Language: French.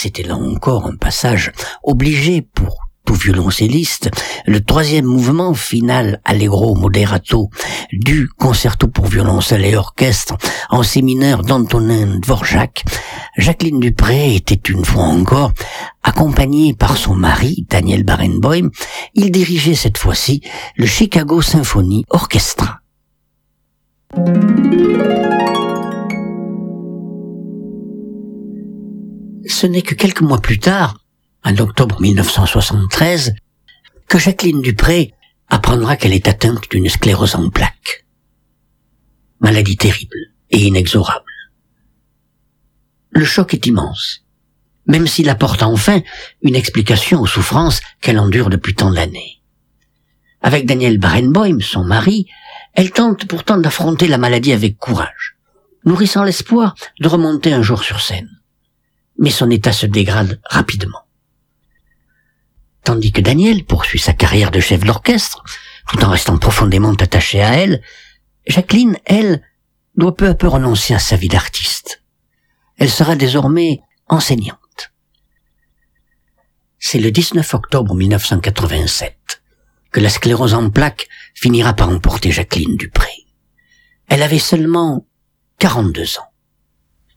c'était là encore un passage obligé pour tout violoncelliste, le troisième mouvement final allegro moderato du concerto pour violoncelle et orchestre en si mineur d'Antonin Dvorak. Jacqueline Dupré était une fois encore accompagnée par son mari, Daniel Barenboim. Il dirigeait cette fois-ci le Chicago Symphony Orchestra. Ce n'est que quelques mois plus tard, en octobre 1973, que Jacqueline Dupré apprendra qu'elle est atteinte d'une sclérose en plaques. Maladie terrible et inexorable. Le choc est immense, même s'il apporte enfin une explication aux souffrances qu'elle endure depuis tant d'années. Avec Daniel Barenboim, son mari, elle tente pourtant d'affronter la maladie avec courage, nourrissant l'espoir de remonter un jour sur scène. Mais son état se dégrade rapidement. Tandis que Daniel poursuit sa carrière de chef d'orchestre, tout en restant profondément attaché à elle, Jacqueline, elle, doit peu à peu renoncer à sa vie d'artiste. Elle sera désormais enseignante. C'est le 19 octobre 1987 que la sclérose en plaques finira par emporter Jacqueline Dupré. Elle avait seulement 42 ans.